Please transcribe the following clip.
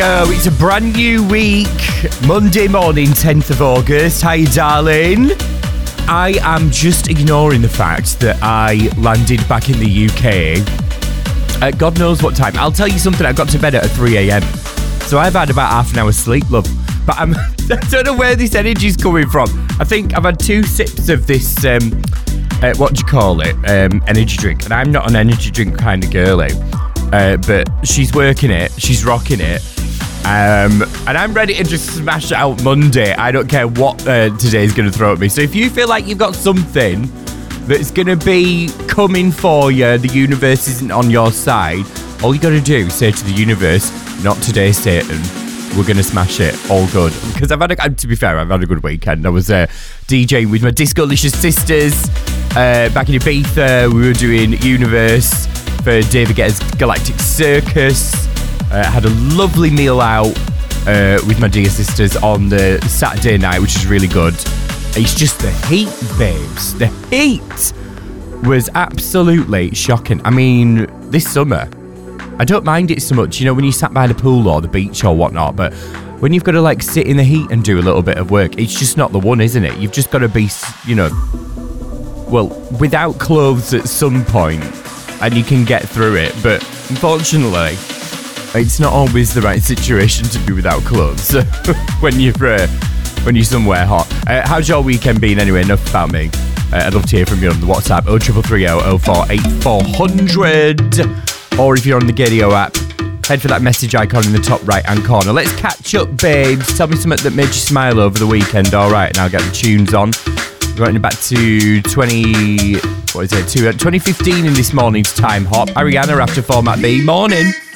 Oh, it's a brand new week. Monday morning, 10th of August. Hi, darling. I am just ignoring the fact that I landed back in the UK at God knows what time. I'll tell you something, I got to bed at 3 a.m. So I've had about half an hour's sleep, love. But I don't know where this energy's coming from. I think I've had 2 sips of this, energy drink. And I'm not an energy drink kind of girly. But she's working it, she's rocking it. And I'm ready to just smash out Monday. I don't care what today's going to throw at me. So if you feel like you've got something that's going to be coming for you, the universe isn't on your side, all you got to do is say to the universe, not today, Satan. We're going to smash it. All good. Because to be fair, I've had a good weekend. I was DJing with my Discolicious sisters back in Ibiza. We were doing Universe for David Guetta's Galactic Circus. Had a lovely meal out with my dear sisters on the Saturday night, which is really good. It's just the heat, babes. The heat was absolutely shocking. I mean, this summer, I don't mind it so much, when you sat by the pool or the beach or whatnot, but when you've got to sit in the heat and do a little bit of work, it's just not the one, isn't it? You've just got to be, without clothes at some point, and you can get through it. But unfortunately, it's not always the right situation to be without clothes when you're somewhere hot. How's your weekend been anyway? Enough about me. I'd love to hear from you on the WhatsApp 0330 04 8400, or if you're on the Gadio app, head for that message icon in the top right hand corner. Let's catch up, babes. Tell me something that made you smile over the weekend. All right, and I'll get the tunes on. We're going back to 2015 in this morning's time hop. Ariana after Format B. Morning.